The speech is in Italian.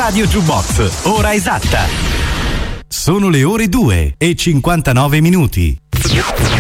Radio Jukebox, ora esatta. Sono le ore 2:59.